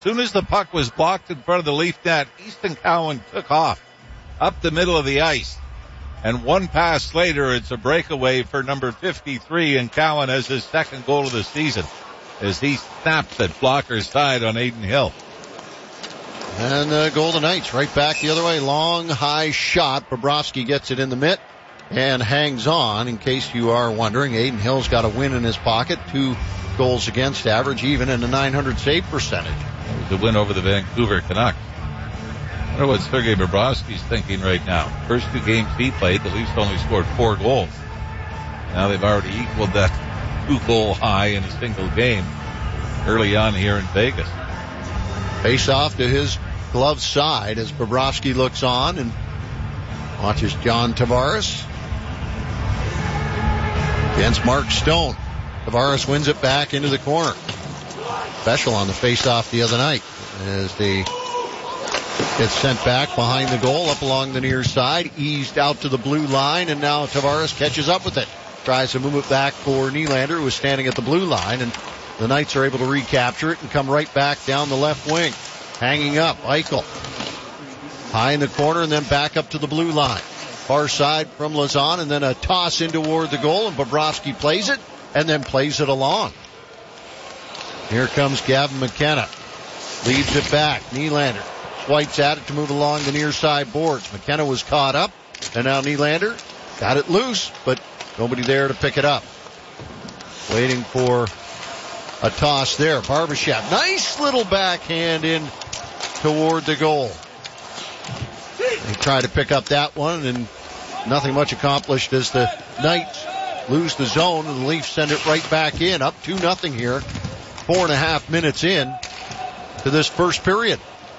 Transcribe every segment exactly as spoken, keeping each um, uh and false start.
soon as the puck was blocked in front of the Leaf net, Easton Cowan took off up the middle of the ice. And one pass later, it's a breakaway for number fifty-three, and Cowan has his second goal of the season as he snaps at blocker's side on Adin Hill. And the Golden Knights right back the other way. Long, high shot. Bobrovsky gets it in the mitt and hangs on. In case you are wondering, Adin Hill's got a win in his pocket. Two goals against average, even in a nine hundred save percentage. The win over the Vancouver Canucks. I wonder what Sergei Bobrovsky's thinking right now. First two games he played, the Leafs only scored four goals. Now they've already equaled that two-goal high in a single game early on here in Vegas. Face off to his glove side as Bobrovsky looks on and watches John Tavares against Mark Stone. Tavares wins it back into the corner. Special on the face-off the other night as they get sent back behind the goal up along the near side, eased out to the blue line, and now Tavares catches up with it. Tries to move it back for Nylander, who is standing at the blue line, and the Knights are able to recapture it and come right back down the left wing. Hanging up, Eichel. High in the corner and then back up to the blue line. Far side from Lauzon, and then a toss in toward the goal, and Bobrovsky plays it and then plays it along. Here comes Gavin McKenna. Leaves it back. Nylander swipes at it to move along the near side boards. McKenna was caught up, and now Nylander got it loose, but nobody there to pick it up. Waiting for a toss there. Barbashev. Nice little backhand in toward the goal. They try to pick up that one, and nothing much accomplished as the Knights lose the zone, and the Leafs send it right back in. Up two nothing here. Four and a half minutes in to this first period.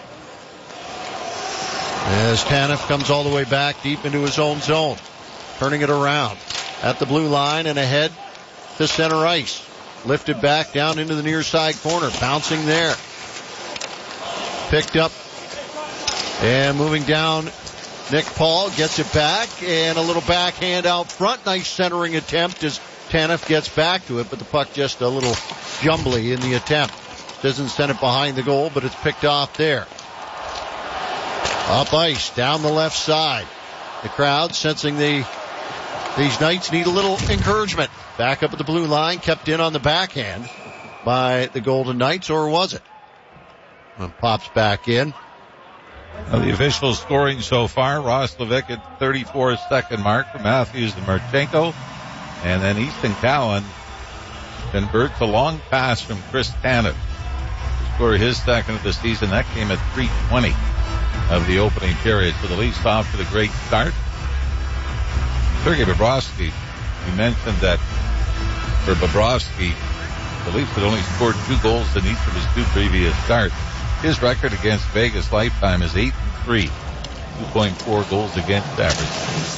As Tanev comes all the way back deep into his own zone. Turning it around at the blue line and ahead to center ice. Lifted back down into the near side corner. Bouncing there. Picked up and moving down. Nick Paul gets it back and a little backhand out front. Nice centering attempt as Tanev gets back to it, but the puck just a little jumbly in the attempt. Doesn't send it behind the goal, but it's picked off there. Up ice, down the left side. The crowd sensing the these Knights need a little encouragement. Back up at the blue line, kept in on the backhand by the Golden Knights, or was it? And pops back in. Well, the official scoring so far, Roslovic at thirty-four second mark for Matthews and Marchenko. And then Easton Cowan converts a long pass from Chris Tanev to score his second of the season. That came at three twenty of the opening period. So the Leafs off to the great start. Sergei Bobrovsky, we mentioned that for Bobrovsky, the Leafs had only scored two goals in each of his two previous starts. His record against Vegas lifetime is eight and three, two point four goals against average.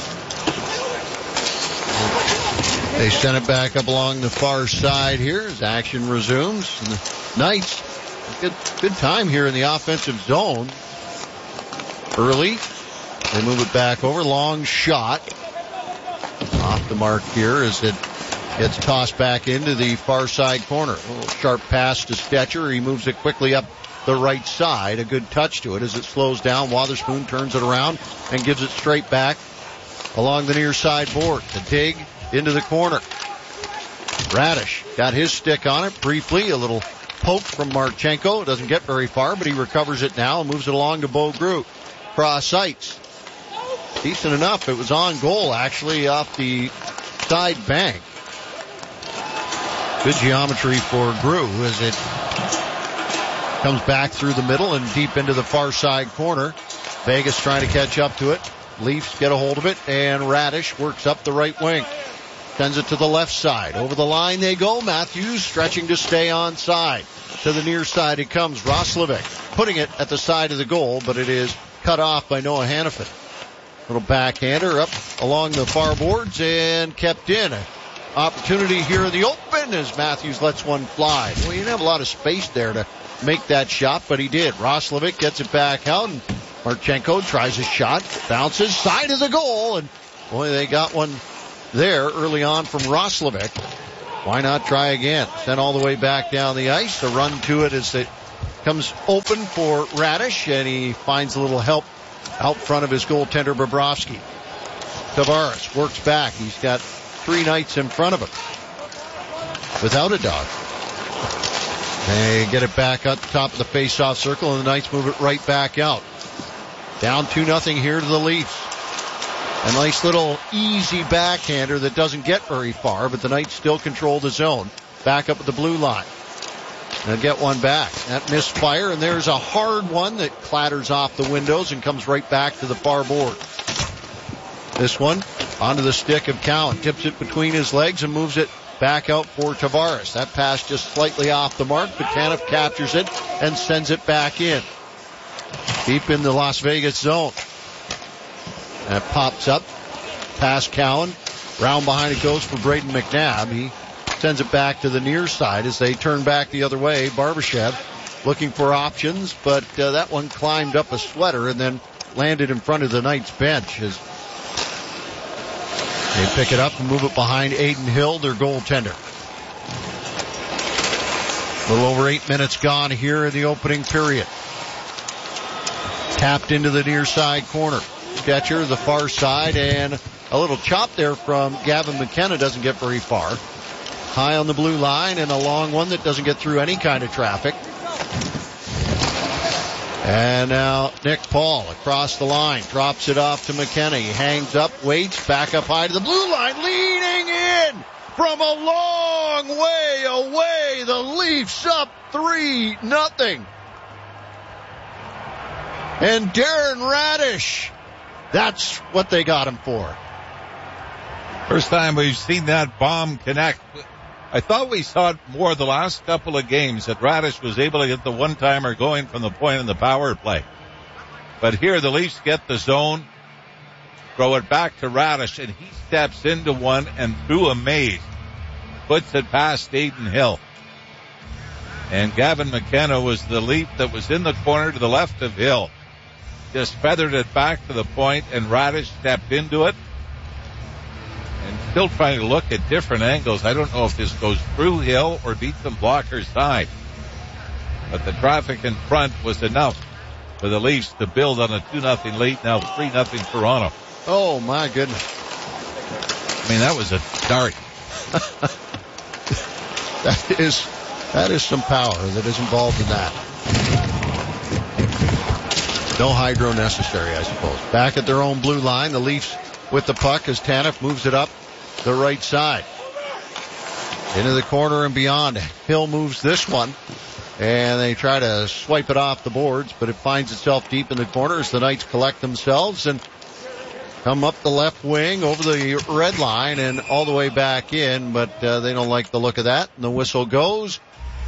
They send it back up along the far side here as action resumes. And the Knights, good, good time here in the offensive zone. Early, they move it back over. Long shot. Off the mark here as it gets tossed back into the far side corner. A little sharp pass to Stetcher. He moves it quickly up the right side. A good touch to it as it slows down. Wotherspoon turns it around and gives it straight back along the near side board. To dig into the corner. Radish got his stick on it briefly. A little poke from Marchenko. It doesn't get very far, but he recovers it now and moves it along to Bo Groulx. Cross ice. Decent enough. It was on goal, actually, off the side bank. Good geometry for Groulx as it comes back through the middle and deep into the far side corner. Vegas trying to catch up to it. Leafs get a hold of it, and Radish works up the right wing. Sends it to the left side. Over the line they go. Matthews stretching to stay on side. To the near side it comes. Roslovic putting it at the side of the goal, but it is cut off by Noah Hannafin. Little backhander up along the far boards and kept in. An opportunity here in the open as Matthews lets one fly. Well, he didn't have a lot of space there to make that shot, but he did. Roslovic gets it back out, and Marchenko tries a shot, bounces, side of the goal, and boy, they got one there early on from Roslovic. Why not try again? Sent all the way back down the ice. A run to it as it comes open for Radish, and he finds a little help out front of his goaltender, Bobrovsky. Tavares works back. He's got three Knights in front of him without a dog. They get it back at the top of the face-off circle, and the Knights move it right back out. Down two nothing here to the Leafs. A nice little easy backhander that doesn't get very far, but the Knights still control the zone. Back up at the blue line. They'll get one back. That misfire, and there's a hard one that clatters off the windows and comes right back to the far board. This one onto the stick of Cowan. Tips it between his legs and moves it back out for Tavares. That pass just slightly off the mark, but Tanev captures it and sends it back in. Deep in the Las Vegas zone. That pops up past Cowan. Round behind it goes for Braden McNabb. He sends it back to the near side as they turn back the other way. Barbashev looking for options, but uh, that one climbed up a sweater and then landed in front of the Knights bench as they pick it up and move it behind Aiden Hill, their goaltender. A little over eight minutes gone here in the opening period. Tapped into the near side corner. Sketcher, the far side, and a little chop there from Gavin McKenna doesn't get very far. High on the blue line and a long one that doesn't get through any kind of traffic. And now Nick Paul across the line, drops it off to McKenna. He hangs up, waits, back up high to the blue line, leaning in from a long way away. The Leafs up three nothing. And Darren Radish, that's what they got him for. First time we've seen that bomb connect. I thought we saw it more the last couple of games that Radish was able to get the one-timer going from the point in the power play. But here the Leafs get the zone, throw it back to Radish, and he steps into one and through a maze, puts it past Aiden Hill. And Gavin McKenna was the Leaf that was in the corner to the left of Hill. Just feathered it back to the point, and Radish stepped into it. And still trying to look at different angles. I don't know if this goes through Hill or beats the blocker's side. But the traffic in front was enough for the Leafs to build on a two nothing lead. Now three nothing Toronto. Oh, my goodness. I mean, that was a dart. that is, that is some power that is involved in that. No hydro necessary, I suppose. Back at their own blue line, the Leafs with the puck as Tanev moves it up the right side. Into the corner and beyond. Hill moves this one, and they try to swipe it off the boards, but it finds itself deep in the corner as the Knights collect themselves and come up the left wing over the red line and all the way back in, but uh, they don't like the look of that. And the whistle goes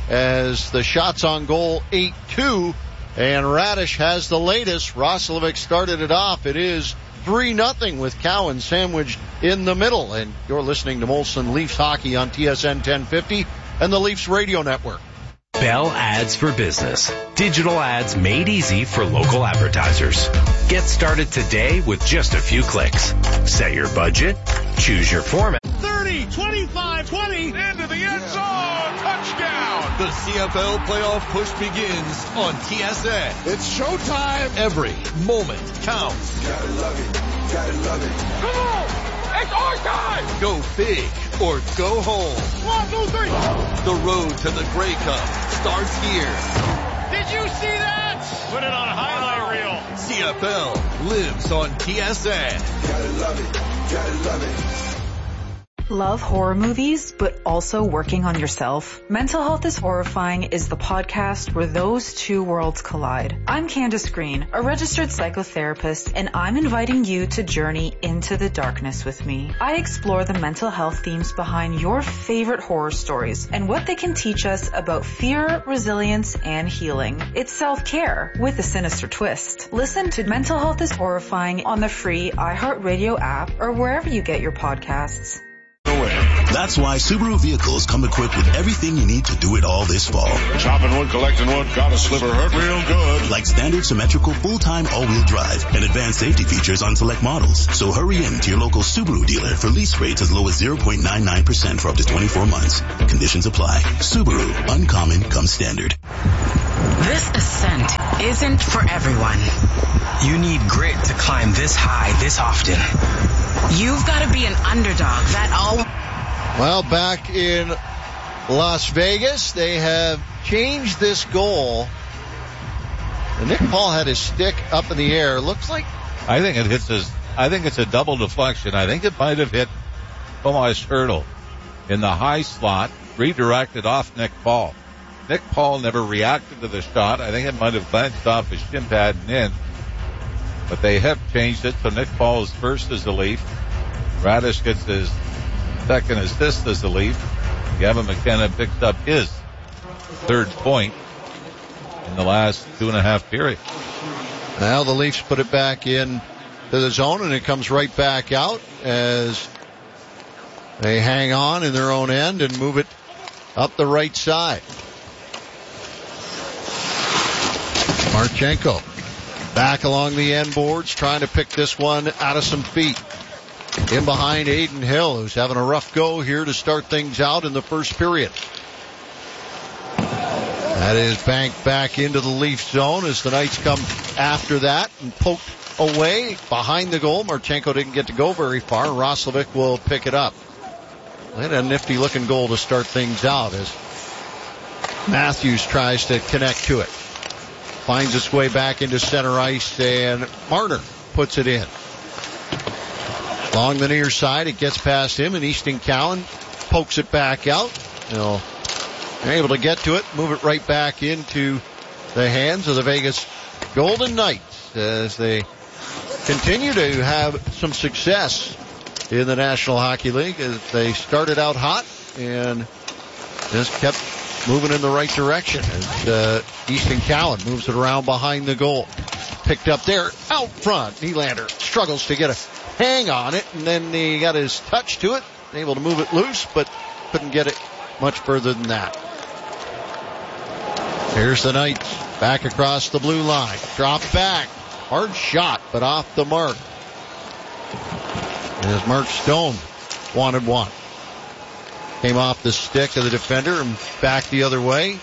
as the shots on goal eight two, and Radish has the latest. Roslovic started it off. It is three nothing with Cowan sandwiched in the middle. And you're listening to Molson Leafs Hockey on T S N ten fifty and the Leafs Radio Network. Bell Ads for Business. Digital ads made easy for local advertisers. Get started today with just a few clicks. Set your budget, choose your format. thirty, twenty-five, twenty, into the end zone, touchdown. The C F L playoff push begins on T S N. It's showtime. Every moment counts. Gotta love it, gotta love it. Come on, it's our time. Go big or go home. One, two, three. The road to the Grey Cup starts here. Did you see that? Put it on a highlight reel. C F L lives on T S N. Gotta love it, gotta love it. Love horror movies, but also working on yourself? Mental Health is Horrifying is the podcast where those two worlds collide. I'm Candace Green, a registered psychotherapist, and I'm inviting you to journey into the darkness with me. I explore the mental health themes behind your favorite horror stories and what they can teach us about fear, resilience, and healing. It's self-care with a sinister twist. Listen to Mental Health is Horrifying on the free iHeartRadio app or wherever you get your podcasts. That's why Subaru vehicles come equipped with everything you need to do it all this fall. Chopping wood, collecting wood, got a sliver hurt real good. Like standard symmetrical full-time all-wheel drive and advanced safety features on select models. So hurry in to your local Subaru dealer for lease rates as low as zero point nine nine percent for up to twenty-four months. Conditions apply. Subaru, uncommon comes standard. This ascent isn't for everyone. You need grit to climb this high this often. You've got to be an underdog that all... Well, back in Las Vegas, they have changed this goal. And Nick Paul had his stick up in the air. Looks like... I think it hits his... I think it's a double deflection. I think it might have hit Tomas Hertl in the high slot, redirected off Nick Paul. Nick Paul never reacted to the shot. I think it might have glanced off his shin pad and in. But they have changed it, so Nick Paul is first as a Leaf. Radish gets his second assist as a Leaf. Gavin McKenna picks up his third point in the last two and a half period. Now the Leafs put it back in to the zone, and it comes right back out as they hang on in their own end and move it up the right side. Marchenko back along the end boards, trying to pick this one out of some feet. In behind Aiden Hill, who's having a rough go here to start things out in the first period. That is banked back into the Leaf zone as the Knights come after that and poked away behind the goal. Marchenko didn't get to go very far. Roslovic will pick it up. And a nifty looking goal to start things out as Matthews tries to connect to it. Finds its way back into center ice, and Marner puts it in. Along the near side, it gets past him, and Easton Cowan pokes it back out. They'll, they're able to get to it, move it right back into the hands of the Vegas Golden Knights as they continue to have some success in the National Hockey League as they started out hot and just kept moving in the right direction as uh, Easton Cowan moves it around behind the goal. Picked up there, out front. Nylander struggles to get a hang on it, and then he got his touch to it, able to move it loose, but couldn't get it much further than that. Here's the Knights back across the blue line. Drop back. Hard shot, but off the mark. As Mark Stone wanted one. Came off the stick of the defender and back the other way.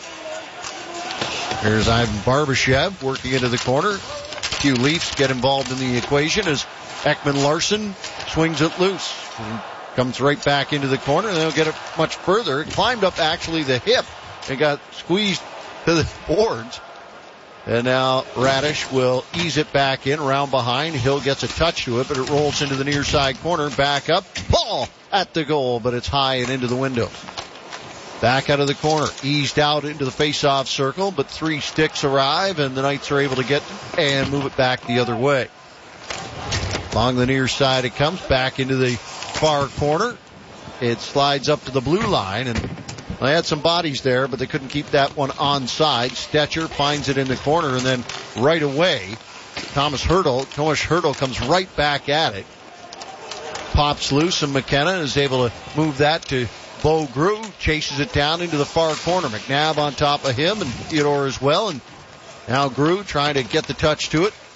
Here's Ivan Barbashev working into the corner. A few Leafs get involved in the equation as Ekman Larson swings it loose. And comes right back into the corner, and they'll get it much further. It climbed up actually the hip and got squeezed to the boards. And now Radish will ease it back in around behind. Hill gets a touch to it, but it rolls into the near side corner. Back up. Ball at the goal, but it's high and into the window. Back out of the corner. Eased out into the face-off circle, but three sticks arrive, and the Knights are able to get and move it back the other way. Along the near side it comes. Back into the far corner. It slides up to the blue line, and they had some bodies there, but they couldn't keep that one onside. Stetcher finds it in the corner, and then right away, Thomas Hertl, Thomas Hertl comes right back at it. Pops loose, and McKenna is able to move that to Bo Grew, chases it down into the far corner. McNabb on top of him, and Theodore as well, and now Grew trying to get the touch to it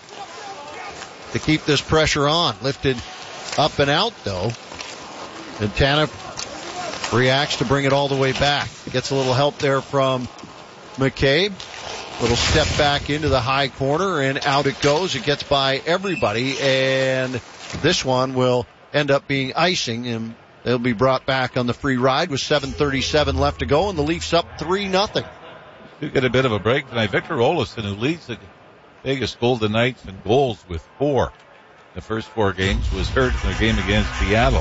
to keep this pressure on. Lifted up and out, though. And Tanev reacts to bring it all the way back. Gets a little help there from McCabe. Little step back into the high corner, and out it goes. It gets by everybody, and this one will end up being icing, and they'll be brought back on the free ride with seven thirty-seven left to go, and the Leafs up three nothing. You get a bit of a break tonight. Victor Olofsson, who leads the Vegas Golden Knights in goals with four. The first four games was hurt in the game against Seattle.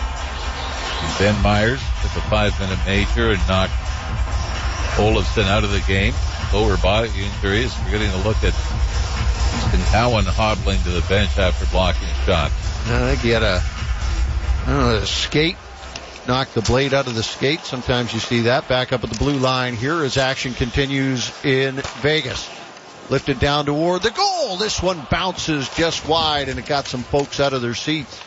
And Ben Myers took a five-minute major and knocked Olofsson out of the game. Lower body injuries. We're getting a look at Easton Cowan hobbling to the bench after blocking a shot. I think he had a, I don't know, a skate, knocked the blade out of the skate. Sometimes you see that. Back up at the blue line here as action continues in Vegas. Lifted down toward the goal. This one bounces just wide, and it got some folks out of their seats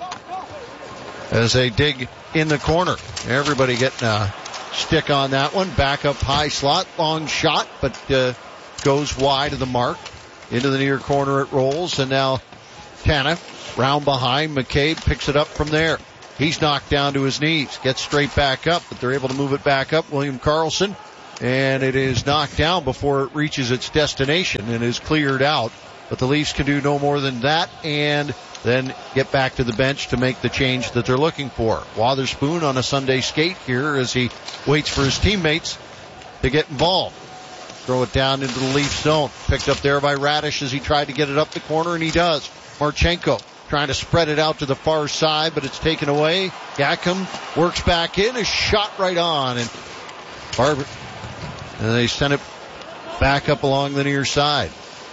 as they dig in the corner. Everybody getting a stick on that one. Back up high slot, long shot, but uh, goes wide of the mark. Into the near corner it rolls, and now Tanev round behind. McCabe picks it up from there. He's knocked down to his knees. Gets straight back up, but they're able to move it back up. William Karlsson and it is knocked down before it reaches its destination and is cleared out. But the Leafs can do no more than that and then get back to the bench to make the change that they're looking for. Wotherspoon on a Sunday skate here as he waits for his teammates to get involved. Throw it down into the Leaf zone. Picked up there by Radish as he tried to get it up the corner, and he does. Marchenko trying to spread it out to the far side, but it's taken away. Gakum works back in, a shot right on, and Barber, and they send it back up along the near side.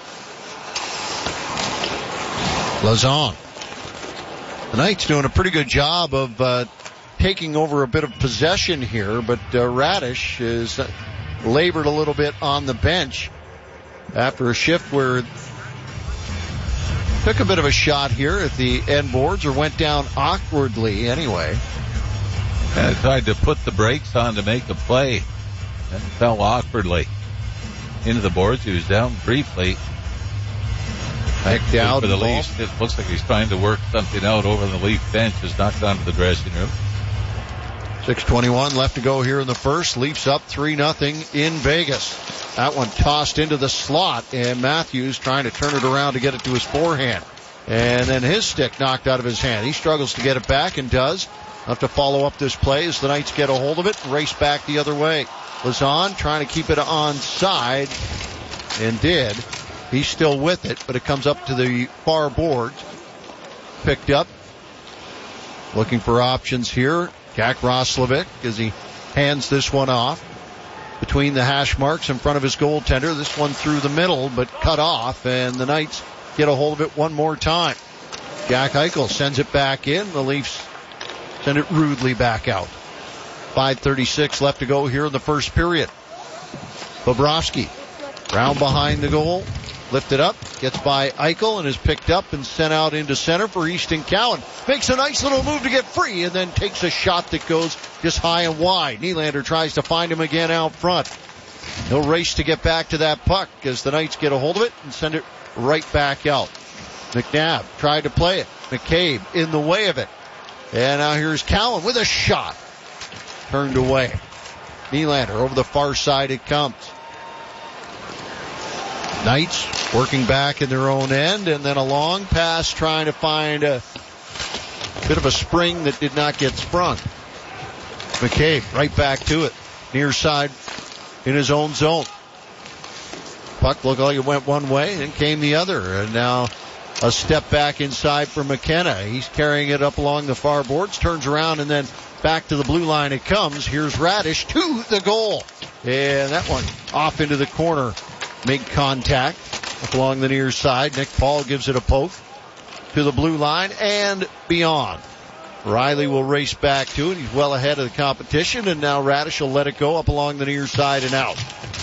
Lauzon. The Knights doing a pretty good job of uh, taking over a bit of possession here, but uh, Radish is uh, labored a little bit on the bench after a shift where it took a bit of a shot here at the end boards, or went down awkwardly anyway. And tried to put the brakes on to make a play and fell awkwardly into the boards. He was down briefly. Back out for the Leafs. It looks like he's trying to work something out over the Leaf bench. Is knocked down to the dressing room. six twenty-one left to go here in the first. Leafs up three nothing in Vegas. That one tossed into the slot, and Matthews trying to turn it around to get it to his forehand. And then his stick knocked out of his hand. He struggles to get it back and does. Have to follow up this play as the Knights get a hold of it and race back the other way. Lauzon trying to keep it onside, and did. He's still with it, but it comes up to the far boards. Picked up. Looking for options here. Jack Roslovic as he hands this one off between the hash marks in front of his goaltender. This one through the middle, but cut off, and the Knights get a hold of it one more time. Jack Eichel sends it back in. The Leafs send it rudely back out. five thirty-six left to go here in the first period. Bobrovsky round behind the goal. Lifted up, gets by Eichel, and is picked up and sent out into center for Easton Cowan. Makes a nice little move to get free, and then takes a shot that goes just high and wide. Nylander tries to find him again out front. He'll race to get back to that puck as the Knights get a hold of it and send it right back out. McNabb tried to play it. McCabe in the way of it. And now here's Cowan with a shot. Turned away. Nylander over the far side it comes. Knights working back in their own end, and then a long pass trying to find a bit of a spring that did not get sprung. McCabe right back to it. Near side in his own zone. Puck looked like it went one way and came the other, and now a step back inside for McKenna. He's carrying it up along the far boards, turns around, and then back to the blue line it comes. Here's Radish to the goal, and that one off into the corner. Make contact along the near side. Nick Paul gives it a poke to the blue line and beyond. Riley will race back to it. He's well ahead of the competition, and now Radish will let it go up along the near side and out.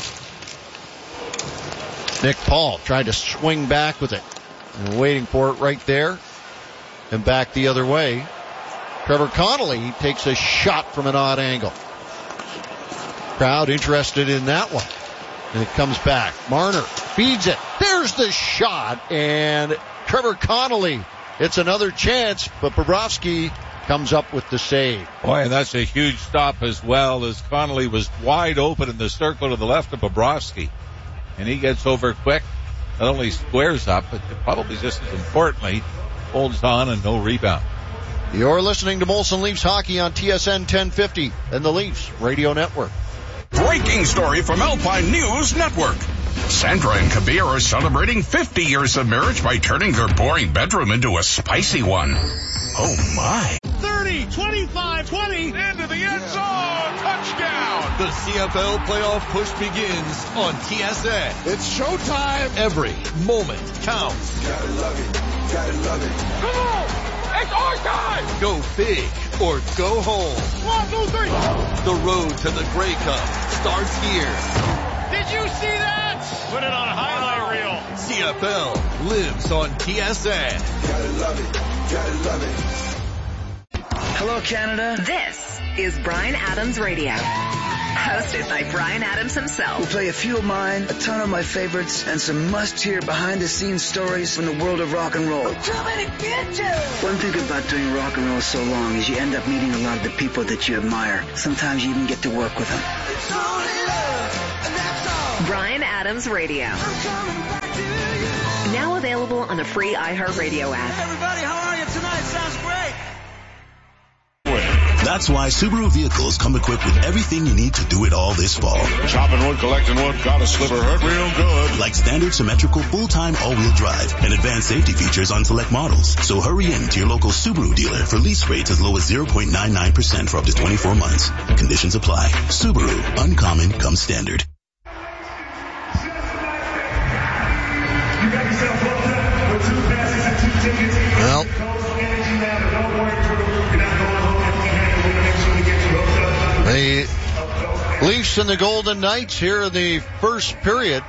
Nick Paul tried to swing back with it, and waiting for it right there, and back the other way. Trevor Connolly takes a shot from an odd angle. Crowd interested in that one. And it comes back. Marner feeds it. There's the shot. And Trevor Connolly, it's another chance, but Bobrovsky comes up with the save. Boy, and that's a huge stop as well, as Connolly was wide open in the circle to the left of Bobrovsky. And he gets over quick. Not only squares up, but probably just as importantly, holds on and no rebound. You're listening to Molson Leafs Hockey on T S N ten fifty and the Leafs Radio Network. Breaking story from Alpine News Network. Sandra and Kabir are celebrating fifty years of marriage by turning their boring bedroom into a spicy one. Oh my. thirty, twenty-five, twenty, into the end zone, touchdown. The C F L playoff push begins on T S N. It's showtime. Every moment counts. Gotta love it, gotta love it. Come on, it's our time. Go big or go home. One, two, three. The road to the Grey Cup starts here. Did you see that? Put it on a highlight reel. C F L lives on T S N. Gotta love it, gotta love it. Hello, Canada. This is Bryan Adams Radio. Hosted by Bryan Adams himself. We'll play a few of mine, a ton of my favorites, and some must-hear behind-the-scenes stories from the world of rock and roll. I'm coming to get you! One thing about doing rock and roll so long is you end up meeting a lot of the people that you admire. Sometimes you even get to work with them. It's only love. Bryan Adams Radio. Now available on the free iHeartRadio app. Everybody, how are you tonight? Sounds great. That's why Subaru vehicles come equipped with everything you need to do it all this fall. Chopping wood, collecting wood, got a sliver hurt real good. Like standard symmetrical full-time all-wheel drive and advanced safety features on select models. So hurry in to your local Subaru dealer for lease rates as low as zero point nine nine percent for up to twenty-four months. Conditions apply. Subaru, uncommon comes standard. Well, the Leafs and the Golden Knights here in the first period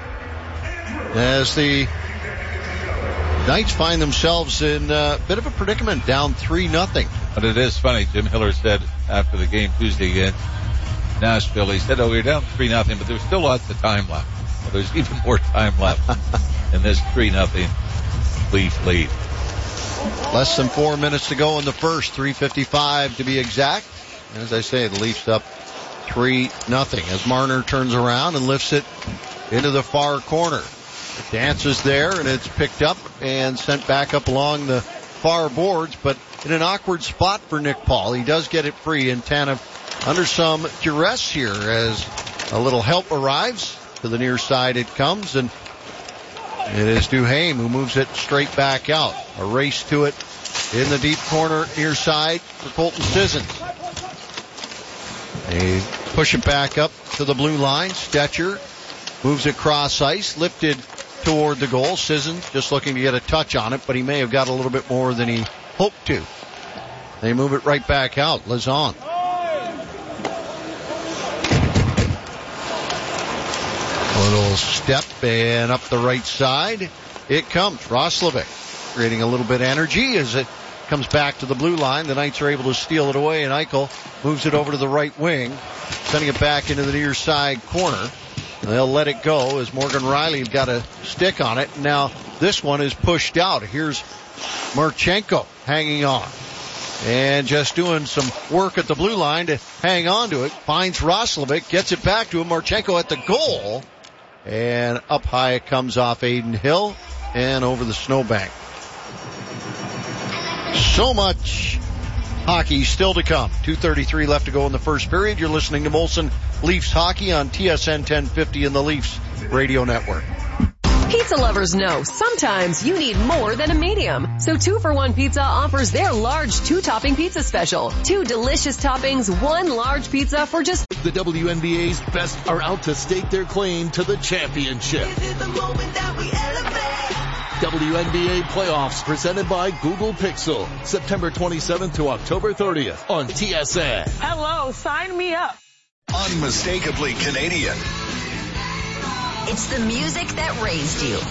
as the Knights find themselves in a bit of a predicament, down three nothing. But it is funny, Jim Hiller said after the game Tuesday against Nashville, he said, oh, we're down three nothing, but there's still lots of time left. Well, there's even more time left in this three nothing Leaf lead. Less than four minutes to go in the first, three fifty-five to be exact. As I say, the Leafs up three nothing as Marner turns around and lifts it into the far corner. It dances there, and it's picked up and sent back up along the far boards, but in an awkward spot for Nick Paul. He does get it free, and Tanev under some duress here as a little help arrives. To the near side it comes, and it is Duhaime who moves it straight back out. A race to it in the deep corner near side for Colton Sissons. They push it back up to the blue line. Stetcher moves it cross ice, lifted toward the goal. Sissons just looking to get a touch on it, but he may have got a little bit more than he hoped to. They move it right back out. Lazon. A little step and up the right side. It comes. Roslovic creating a little bit of energy as it comes back to the blue line. The Knights are able to steal it away, and Eichel moves it over to the right wing, sending it back into the near side corner. They'll let it go as Morgan Riley's got a stick on it. Now this one is pushed out. Here's Marchenko hanging on and just doing some work at the blue line to hang on to it. Finds Roslovic, gets it back to him. Marchenko at the goal, and up high it comes off Aiden Hill and over the snowbank. So much hockey still to come. two thirty-three left to go in the first period. You're listening to Molson Leafs Hockey on T S N ten fifty in the Leafs Radio Network. Pizza lovers know sometimes you need more than a medium. So Two for One Pizza offers their large two-topping pizza special. Two delicious toppings, one large pizza for just... The W N B A's best are out to stake their claim to the championship. This is the moment that we elevate. W N B A playoffs presented by Google Pixel. September twenty-seventh to October thirtieth on T S N. Hello, sign me up. Unmistakably Canadian. It's the music that raised you.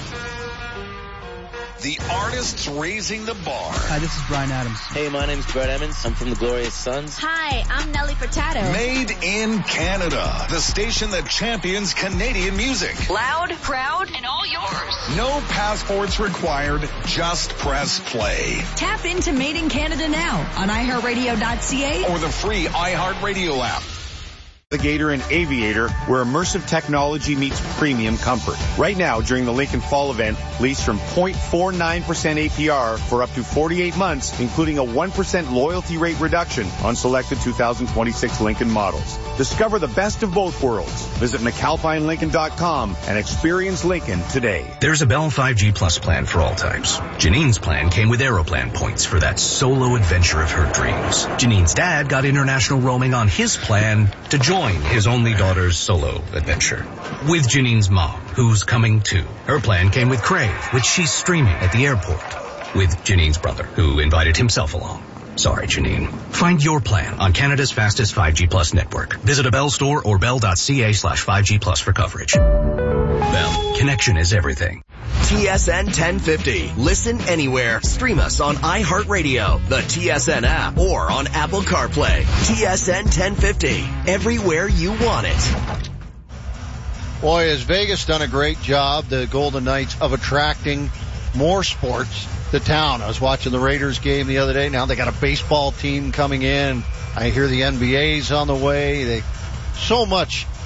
The artists raising the bar. Hi, this is Bryan Adams. Hey, my name's Brett Emmons. I'm from the Glorious Sons. Hi, I'm Nelly Furtado. Made in Canada. The station that champions Canadian music. Loud, proud, and all yours. No passports required. Just press play. Tap into Made in Canada now on i heart radio dot c a or the free iHeartRadio app. Navigator and Aviator, where immersive technology meets premium comfort. Right now, during the Lincoln Fall event, lease from zero point four nine percent A P R for up to forty-eight months, including a one percent loyalty rate reduction on selected two thousand twenty-six Lincoln models. Discover the best of both worlds. Visit mcalpine lincoln dot com and experience Lincoln today. There's a Bell five G Plus plan for all types. Janine's plan came with Aeroplan points for that solo adventure of her dreams. Janine's dad got international roaming on his plan to join his only daughter's solo adventure. With Janine's mom, who's coming too. Her plan came with Crave, which she's streaming at the airport. With Janine's brother, who invited himself along. Sorry, Janine. Find your plan on Canada's fastest five G Plus network. Visit a Bell store or bell.ca slash 5G Plus for coverage. Bell, connection is everything. T S N ten fifty. Listen anywhere. Stream us on iHeartRadio, the T S N app, or on Apple CarPlay. T S N ten fifty. Everywhere you want it. Boy, has Vegas done a great job, the Golden Knights, of attracting more sports to town. I was watching the Raiders game the other day. Now they got a baseball team coming in. I hear the N B A's on the way. They so much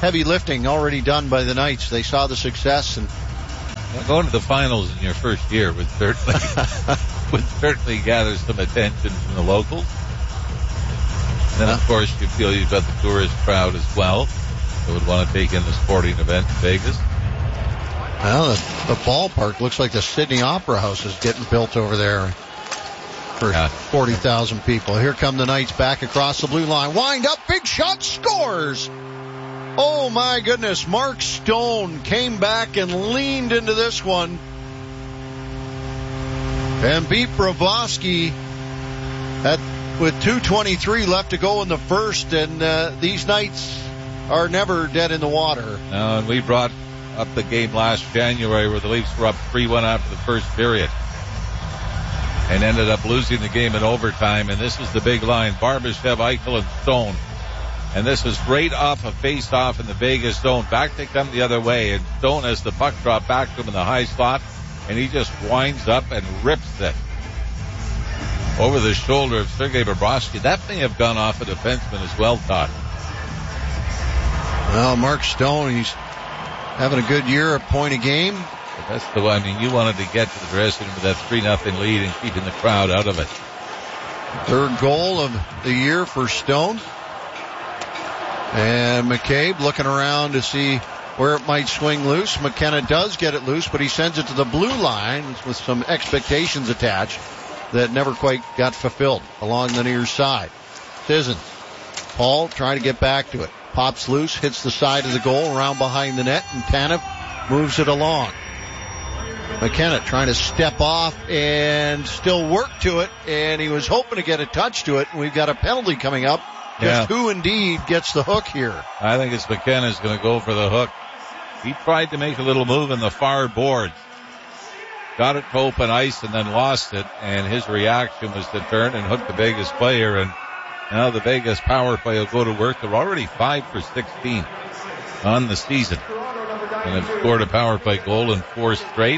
heavy lifting already done by the Knights. They saw the success, and well, going to the finals in your first year would certainly would certainly gather some attention from the locals. And then, of course, you feel you've got the tourist crowd as well that would want to take in the sporting event in Vegas. Well, the, the ballpark looks like the Sydney Opera House is getting built over there for yeah. forty thousand people. Here come the Knights back across the blue line. Wind up, big shot, scores! Oh, my goodness. Mark Stone came back and leaned into this one and beat Bobrovsky at, with two twenty-three left to go in the first, and uh, these Knights are never dead in the water. No, and we brought up the game last January where the Leafs were up three one after the first period and ended up losing the game in overtime. And this is the big line: Barbashev, Eichel, and Stone. And this is right off a face-off in the Vegas zone. Back they come the other way, and Stone has the puck drop back to him in the high slot, and he just winds up and rips it over the shoulder of Sergei Bobrovsky. That may have gone off a defenseman as well, Todd. Well, Mark Stone, he's having a good year, a point a game. But that's the way, I mean, you wanted to get to the dressing room with that three nothing lead and keeping the crowd out of it. Third goal of the year for Stone. And McCabe looking around to see where it might swing loose. McKenna does get it loose, but he sends it to the blue line with some expectations attached that never quite got fulfilled along the near side. Sissons. Paul trying to get back to it. Pops loose, hits the side of the goal, around behind the net, and Tanev moves it along. McKenna trying to step off and still work to it, and he was hoping to get a touch to it, and we've got a penalty coming up. Yeah. Just who indeed gets the hook here? I think it's McKenna's going to go for the hook. He tried to make a little move in the far boards. Got it to open ice and then lost it, and his reaction was to turn and hook the Vegas player, and now the Vegas power play will go to work. They're already five for sixteen on the season, and have scored a power play goal in four straight.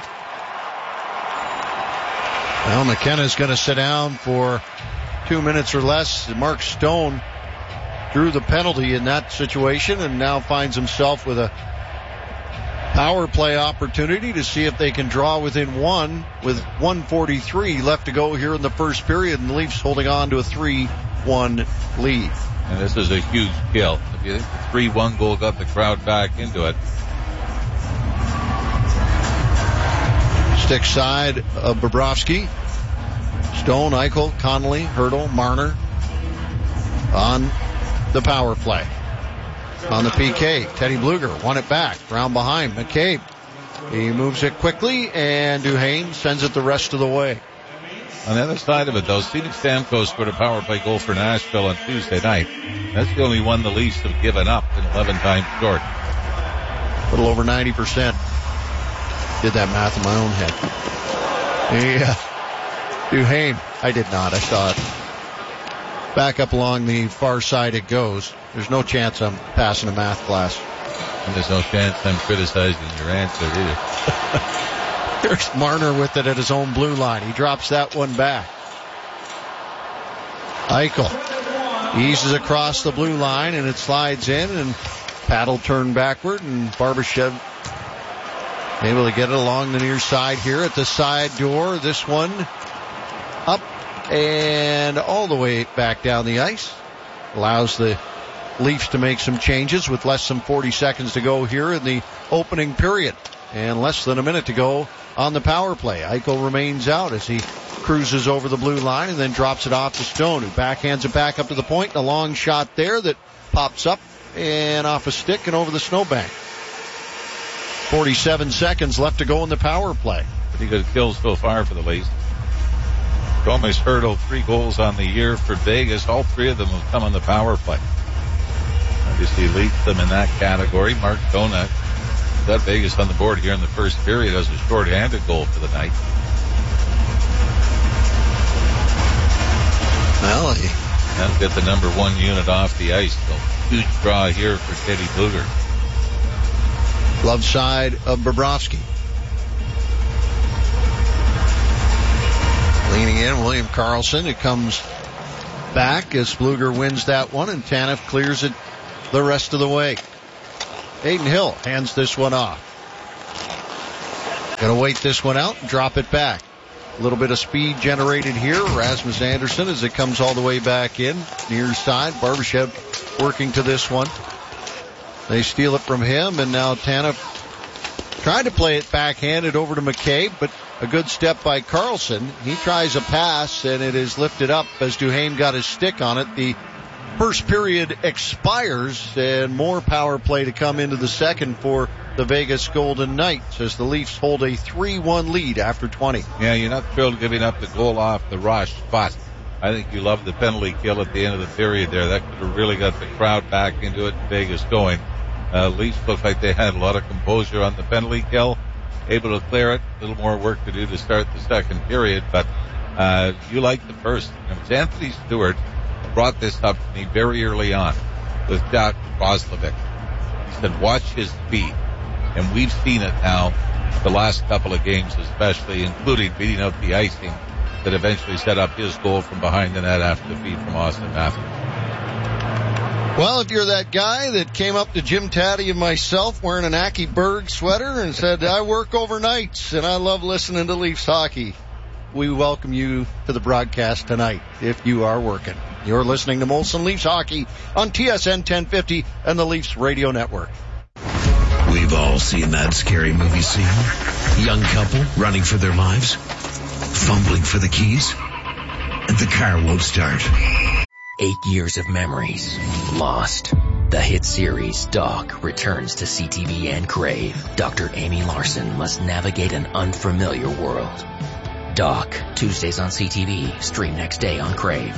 Well, McKenna's going to sit down for two minutes or less. Mark Stone drew the penalty in that situation and now finds himself with a power play opportunity to see if they can draw within one with one forty-three left to go here in the first period, and the Leafs holding on to a three one lead. And this is a huge kill. If you think the three one goal got the crowd back into it. Stick side of Bobrovsky. Stone, Eichel, Connolly, Hertl, Marner on the power play. On the P K, Teddy Bluger won it back. Round behind, McCabe. He moves it quickly, and Duhaime sends it the rest of the way. On the other side of it, though, Steven Stamkos scored a power play goal for Nashville on Tuesday night. That's the only one the Leafs have given up in eleven times short. A little over ninety percent. Did that math in my own head. Yeah. Duhaime. I did not. I saw it. Back up along the far side it goes. There's no chance I'm passing a math class. And there's no chance I'm criticizing your answer either. There's Marner with it at his own blue line. He drops that one back. Eichel eases across the blue line, and it slides in, and paddle turn backward, and Barbashev able to get it along the near side here at the side door. This one up and all the way back down the ice. Allows the Leafs to make some changes with less than forty seconds to go here in the opening period. And less than a minute to go on the power play. Eichel remains out as he cruises over the blue line and then drops it off to Stone, who backhands it back up to the point. A long shot there that pops up and off a stick and over the snowbank. forty-seven seconds left to go in the power play. Pretty good kills so far for the Leafs. Thomas Hertl, three goals on the year for Vegas. All three of them have come on the power play. Obviously leads them in that category. Mark Stone got Vegas on the board here in the first period as a short-handed goal for the night. Well, he now get the number one unit off the ice. So huge draw here for Teddy Bluger. Glove side of Bobrovsky. Leaning in, William Karlsson. It comes back as Bluger wins that one, and Tanev clears it the rest of the way. Hayden Hill hands this one off. Gonna wait this one out and drop it back. A little bit of speed generated here. Rasmus Andersson as it comes all the way back in. Near side. Barbashev working to this one. They steal it from him, and now Tanev tried to play it backhanded over to McCabe, but a good step by Carlson. He tries a pass, and it is lifted up as Duhaime got his stick on it. The first period expires, and more power play to come into the second for the Vegas Golden Knights as the Leafs hold a three one lead after twenty. Yeah, you're not thrilled giving up the goal off the rush, but I think you love the penalty kill at the end of the period there. That could have really got the crowd back into it and Vegas going. Uh, Leafs looked like they had a lot of composure on the penalty kill, able to clear it. A little more work to do to start the second period, but uh, you like the first. It was Anthony Stewart brought this up to me very early on with Jack Roslovic. He said, watch his feet. And we've seen it now the last couple of games especially, including beating out the icing that eventually set up his goal from behind the net after the feed from Austin Matthews. Well, if you're that guy that came up to Jim Taddy and myself wearing an Aki Berg sweater and said, I work overnights and I love listening to Leafs hockey, we welcome you to the broadcast tonight if you are working. You're listening to Molson Leafs Hockey on T S N ten fifty and the Leafs Radio Network. We've all seen that scary movie scene. Young couple running for their lives, fumbling for the keys, and the car won't start. Eight years of memories lost. The hit series Doc returns to C T V and Crave. Doctor Amy Larson must navigate an unfamiliar world. Doc, Tuesdays on C T V, stream next day on Crave.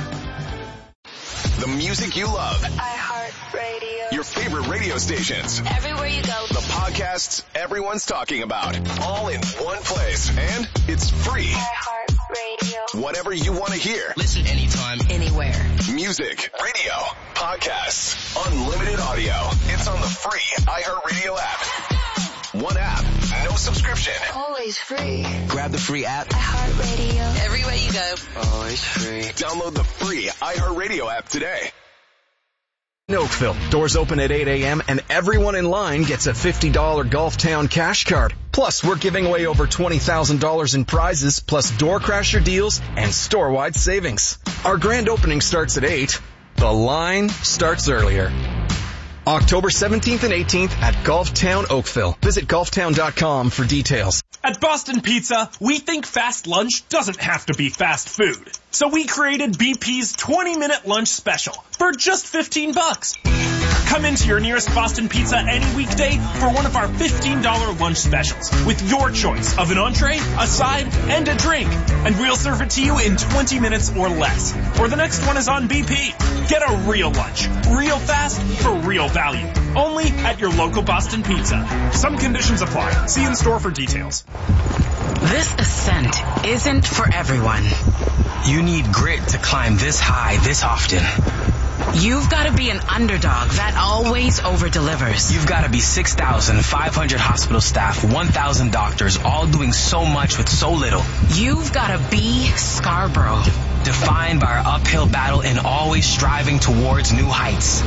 The music you love. iHeartRadio. Your favorite radio stations. Everywhere you go. The podcasts everyone's talking about. All in one place. And it's free. iHeartRadio. Whatever you want to hear. Listen anytime, anywhere. Music, radio, podcasts, unlimited audio. It's on the free iHeartRadio app. One app, no subscription. Always free. Grab the free app. iHeartRadio. Everywhere you go. Always free. Download the free iHeartRadio app today. In Oakville, doors open at eight a.m. and everyone in line gets a fifty dollars Golftown cash card. Plus, we're giving away over twenty thousand dollars in prizes, plus door crasher deals and store-wide savings. Our grand opening starts at eight. The line starts earlier. October seventeenth and eighteenth at Golftown Oakville. Visit golftown dot com for details. At Boston Pizza, we think fast lunch doesn't have to be fast food. So we created B P's twenty minute lunch special for just fifteen bucks. Come into your nearest Boston Pizza any weekday for one of our fifteen dollars lunch specials with your choice of an entree, a side, and a drink. And we'll serve it to you in twenty minutes or less. Or the next one is on B P. Get a real lunch, real fast, for real value. Only at your local Boston Pizza. Some conditions apply. See in store for details. This ascent isn't for everyone. You need grit to climb this high this often. You've got to be an underdog that always over-delivers. You've got to be six thousand five hundred hospital staff, one thousand doctors, all doing so much with so little. You've got to be Scarborough. Defined by our uphill battle and always striving towards new heights.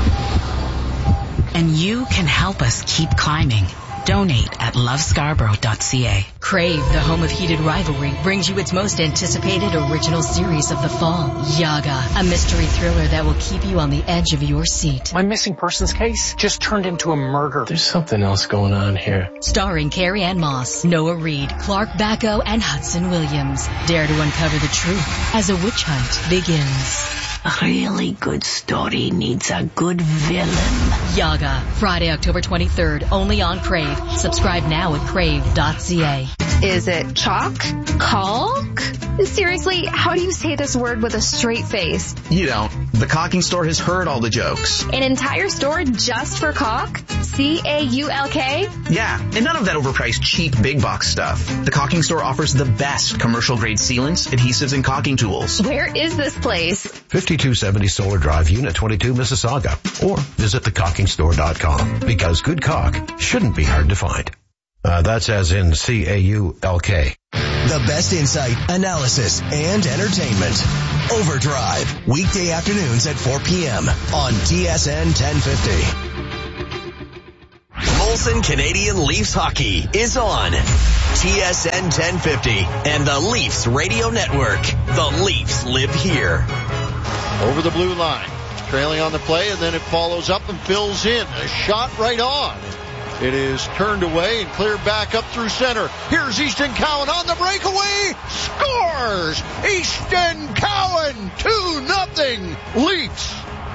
And you can help us keep climbing. Donate at love scarborough dot c a. Crave, the home of heated rivalry, brings you its most anticipated original series of the fall, Yaga, a mystery thriller that will keep you on the edge of your seat. My missing persons case just turned into a murder. There's something else going on here. Starring Carrie Ann Moss, Noah Reid, Clark Bacco, and Hudson Williams. Dare to uncover the truth as a witch hunt begins. A really good story needs a good villain. Yaga, Friday, October twenty-third, only on Crave. Subscribe now at crave dot c a. Is it chalk? Caulk? Seriously, how do you say this word with a straight face? You don't. The Caulking Store has heard all the jokes. An entire store just for caulk? C A U L K? Yeah, and none of that overpriced cheap big box stuff. The Caulking Store offers the best commercial grade sealants, adhesives, and caulking tools. Where is this place? fifty-two seventy Solar Drive, Unit twenty-two, Mississauga. Or visit the caulking store dot com. Because good caulk shouldn't be hard to find. Uh, that's as in C A U L K. The best insight, analysis, and entertainment. Overdrive, weekday afternoons at four p.m. on T S N ten fifty. Molson Canadian Leafs Hockey is on T S N ten fifty and the Leafs Radio Network. The Leafs live here. Over the blue line. Trailing on the play, and then it follows up and fills in. A shot right on. It is turned away and cleared back up through center. Here's Easton Cowan on the breakaway. Scores! Easton Cowan, two nothing Leafs.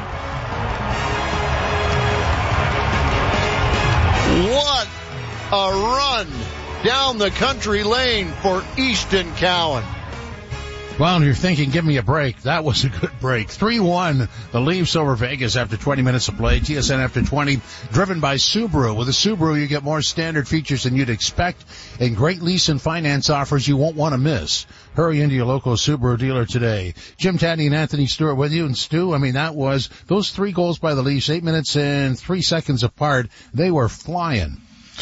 What a run down the country lane for Easton Cowan. Well, you're thinking, give me a break. That was a good break. three one, the Leafs over Vegas after twenty minutes of play. T S N after twenty, driven by Subaru. With a Subaru, you get more standard features than you'd expect and great lease and finance offers you won't want to miss. Hurry into your local Subaru dealer today. Jim Taddy and Anthony Stewart with you. And Stu, I mean, that was those three goals by the Leafs, eight minutes and three seconds apart. They were flying.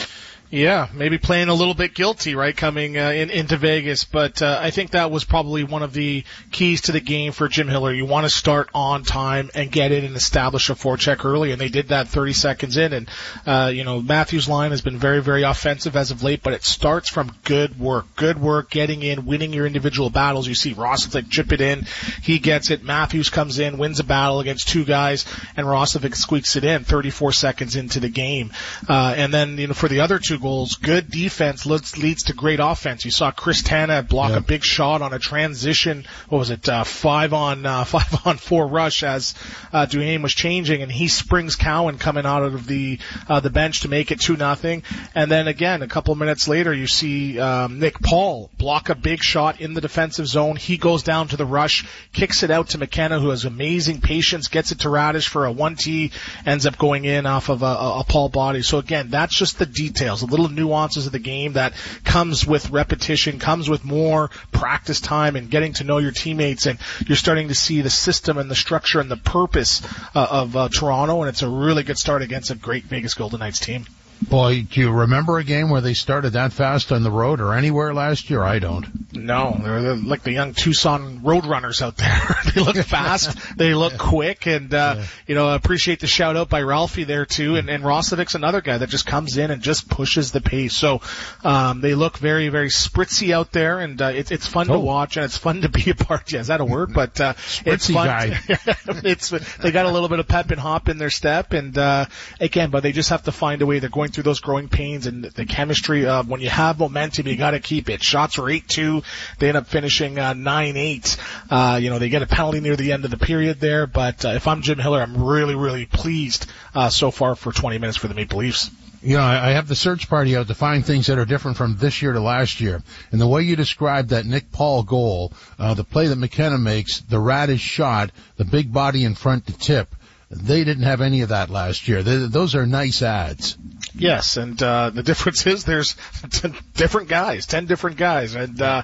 Yeah, maybe playing a little bit guilty, right, coming uh, in, into Vegas. But uh, I think that was probably one of the keys to the game for Jim Hiller. You want to start on time and get in and establish a forecheck early, and they did that thirty seconds in. And, uh, you know, Matthews' line has been very, very offensive as of late, but it starts from good work. Good work, getting in, winning your individual battles. You see Roslovic chip it in. He gets it. Matthews comes in, wins a battle against two guys, and Roslovic squeaks it in thirty-four seconds into the game. Uh, and then, you know, for the other two goals, good defense leads, leads to great offense. You saw Chris Tanev block yeah. a big shot on a transition. What was it? Uh, five on uh, five on four rush as uh, Duhaime was changing, and he springs Cowan coming out of the uh, the bench to make it two nothing. And then again, a couple minutes later, you see um, Nick Paul block a big shot in the defensive zone. He goes down to the rush, kicks it out to McKenna, who has amazing patience, gets it to Radish for a one T, ends up going in off of a, a, a Paul body. So again, that's just the details, a little nuances of the game that comes with repetition, comes with more practice time and getting to know your teammates, and you're starting to see the system and the structure and the purpose uh, of uh, Toronto, and it's a really good start against a great Vegas Golden Knights team. Boy, do you remember a game where they started that fast on the road or anywhere last year? I don't. No, they're, they're like the young Tucson Roadrunners out there. They look fast, they look quick, and, uh, yeah. you know, I appreciate the shout out by Ralphie there too, and, and Roslovic's another guy that just comes in and just pushes the pace. So, um, they look very, very spritzy out there, and, uh, it's, it's fun oh. to watch, and it's fun to be a part. Yeah, is that a word? But, uh, it's fun. Guy. it's, they got a little bit of pep and hop in their step, and, uh, again, but they just have to find a way. They're going through those growing pains, and the chemistry of when you have momentum, you got to keep it. Shots were eight two. They end up finishing uh, nine eight. Uh, you know, they get a penalty near the end of the period there, but uh, if I'm Jim Hiller, I'm really, really pleased uh, so far for twenty minutes for the Maple Leafs. You know, I have the search party out to find things that are different from this year to last year. And the way you described that Nick Paul goal, uh, the play that McKenna makes, the Radish shot, the big body in front to tip, they didn't have any of that last year. They, those are nice ads. Yes, and uh the difference is there's ten different guys, ten different guys, and uh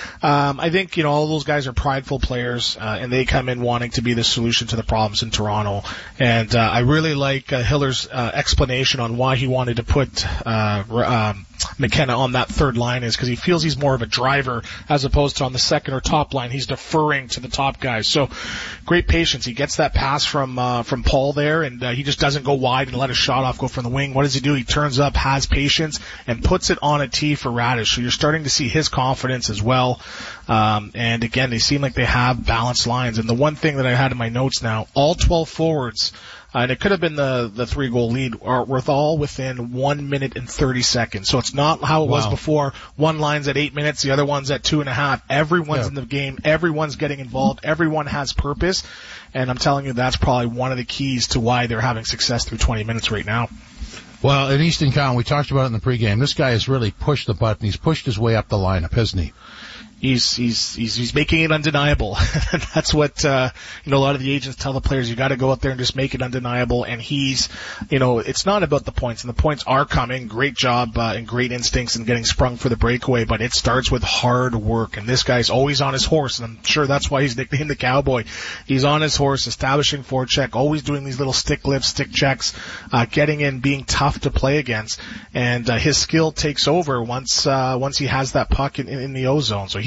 um I think, you know, all those guys are prideful players, uh, and they come in wanting to be the solution to the problems in Toronto. And uh, I really like uh, Hiller's uh, explanation on why he wanted to put uh um McKenna on that third line is because he feels he's more of a driver as opposed to on the second or top line. He's deferring to the top guys. So great patience. He gets that pass from uh, from Paul there, and uh, he just doesn't go wide and let a shot off go from the wing. What does he do? He turns up, has patience, and puts it on a tee for Radish. So you're starting to see his confidence as well. Um, and again, they seem like they have balanced lines. And the one thing that I had in my notes now, all twelve forwards, Uh, and it could have been the, the three goal lead, are with all within one minute and thirty seconds. So it's not how it wow. was before. One line's at eight minutes, the other one's at two and a half. Everyone's yeah. in the game. Everyone's getting involved. Everyone has purpose. And I'm telling you, that's probably one of the keys to why they're having success through twenty minutes right now. Well, in Easton Cowan, we talked about it in the pregame. This guy has really pushed the button. He's pushed his way up the lineup, hasn't he? He's, he's, he's, he's making it undeniable. That's what, uh, you know, a lot of the agents tell the players, you gotta go out there and just make it undeniable. And he's, you know, it's not about the points, and the points are coming. Great job, uh, and great instincts and getting sprung for the breakaway, but it starts with hard work. And this guy's always on his horse, and I'm sure that's why he's nicknamed the Cowboy. He's on his horse, establishing forecheck, always doing these little stick lifts, stick checks, uh, getting in, being tough to play against. And, uh, his skill takes over once, uh, once he has that puck in, in the O zone. So he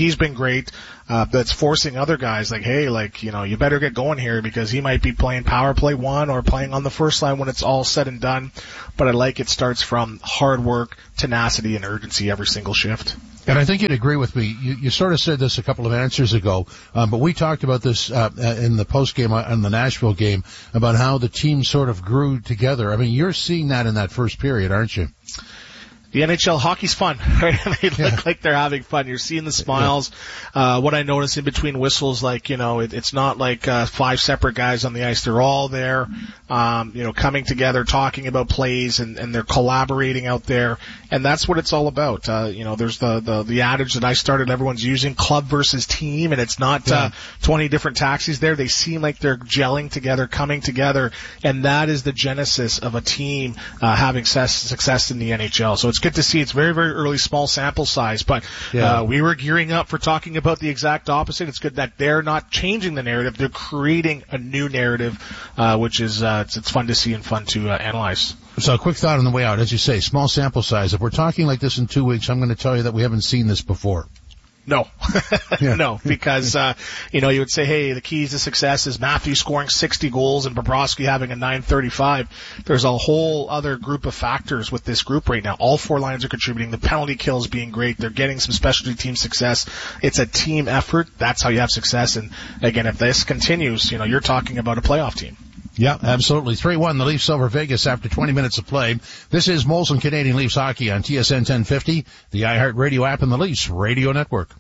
he's been great. Uh, that's forcing other guys like, hey, like, you know, you better get going here because he might be playing power play one or playing on the first line when it's all said and done. But I like it starts from hard work, tenacity, and urgency every single shift. And I think you'd agree with me. You, you sort of said this a couple of answers ago, um, but we talked about this uh, in the post game on the Nashville game about how the team sort of grew together. I mean, you're seeing that in that first period, aren't you? The N H L hockey's fun, right? They look yeah. like they're having fun. You're seeing the smiles. Uh, what I notice in between whistles, like, you know, it, it's not like, uh, five separate guys on the ice. They're all there, um, you know, coming together, talking about plays, and, and they're collaborating out there. And that's what it's all about. Uh, you know, there's the, the, the adage that I started everyone's using, club versus team, and it's not, yeah. uh, twenty different taxis there. They seem like they're gelling together, coming together, and that is the genesis of a team, uh, having success, success in the N H L. So it's good to see. It's very, very early, small sample size, but yeah. uh, we were gearing up for talking about the exact opposite. It's good that they're not changing the narrative. They're creating a new narrative, uh, which is, uh, it's, it's fun to see and fun to uh, analyze. So a quick thought on the way out. As you say, small sample size. If we're talking like this in two weeks, I'm going to tell you that we haven't seen this before. No. yeah. No, because, uh, you know, you would say, hey, the keys to success is Matthews scoring sixty goals and Bobrovsky having a nine thirty-five. There's a whole other group of factors with this group right now. All four lines are contributing. The penalty kills being great. They're getting some specialty team success. It's a team effort. That's how you have success. And again, if this continues, you know, you're talking about a playoff team. Yeah, absolutely. three one, the Leafs over Vegas after twenty minutes of play. This is Molson Canadian Leafs Hockey on T S N ten fifty, the iHeartRadio app, and the Leafs Radio Network.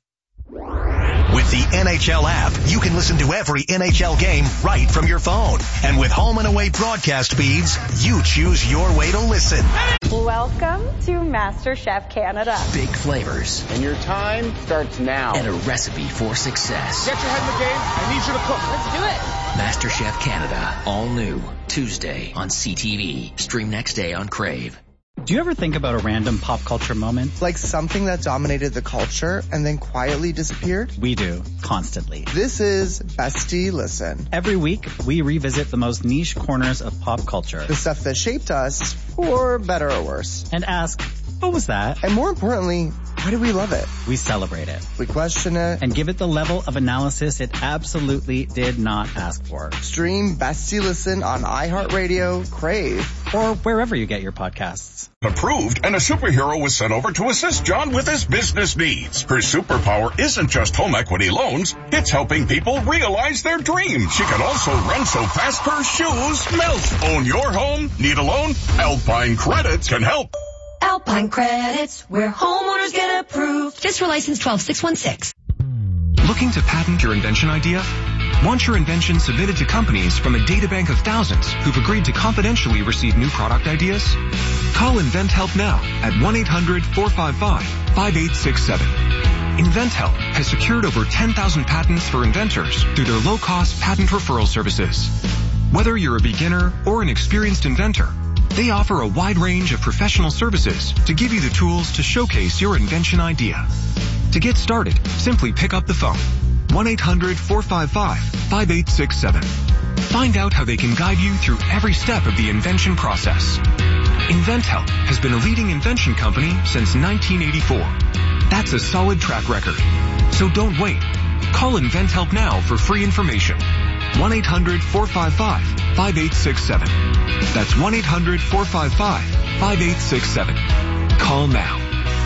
With the N H L app, you can listen to every N H L game right from your phone. And with home and away broadcast feeds, you choose your way to listen. Welcome to MasterChef Canada. Big flavors. And your time starts now. And a recipe for success. Get your head in the game. I need you to cook. Let's do it. MasterChef Canada. All new. Tuesday on C T V. Stream next day on Crave. Do you ever think about a random pop culture moment? Like something that dominated the culture and then quietly disappeared? We do, constantly. This is Bestie Listen. Every week, we revisit the most niche corners of pop culture. The stuff that shaped us, for better or worse. And ask, what was that? And more importantly, why do we love it? We celebrate it. We question it. And give it the level of analysis it absolutely did not ask for. Stream Bestie Listen on iHeartRadio, Crave, or wherever you get your podcasts. Approved, and a superhero was sent over to assist John with his business needs. Her superpower isn't just home equity loans, it's helping people realize their dreams. She can also run so fast her shoes melt. Own your home? Need a loan? Alpine Credits can help. Alpine Credits, where homeowners get approved. FISRA license twelve six one six. Looking to patent your invention idea? Want your invention submitted to companies from a databank of thousands who've agreed to confidentially receive new product ideas? Call InventHelp now at one eight hundred four five five five eight six seven. InventHelp has secured over ten thousand patents for inventors through their low-cost patent referral services. Whether you're a beginner or an experienced inventor, they offer a wide range of professional services to give you the tools to showcase your invention idea. To get started, simply pick up the phone. one eight hundred four five five five eight six seven. Find out how they can guide you through every step of the invention process. InventHelp has been a leading invention company since nineteen eighty-four. That's a solid track record. So don't wait. Call InventHelp now for free information. one eight hundred four five five five eight six seven. That's one eight hundred four five five five eight six seven. Call now.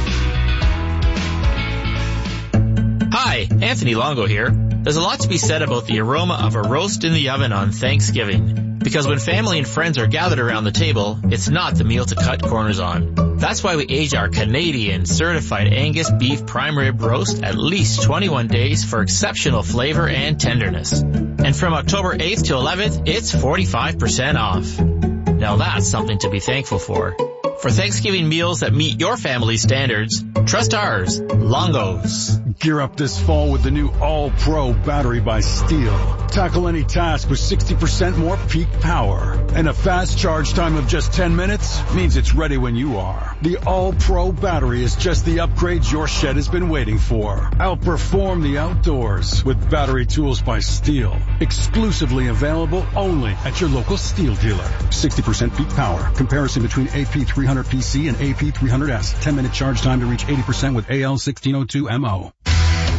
Hi, Anthony Longo here. There's a lot to be said about the aroma of a roast in the oven on Thanksgiving. Because when family and friends are gathered around the table, it's not the meal to cut corners on. That's why we age our Canadian certified Angus beef prime rib roast at least twenty-one days for exceptional flavor and tenderness. And from October eighth to eleventh, it's forty-five percent off. Now that's something to be thankful for. For Thanksgiving meals that meet your family's standards, trust ours, Longo's. Gear up this fall with the new All-Pro battery by Steel. Tackle any task with sixty percent more peak power. And a fast charge time of just ten minutes means it's ready when you are. The All-Pro battery is just the upgrade your shed has been waiting for. Outperform the outdoors with battery tools by Steel. Exclusively available only at your local Steel dealer. sixty percent peak power. Comparison between A P three hundred P C and A P three hundred S. ten minute charge time to reach eighty percent with A L sixteen oh two M O.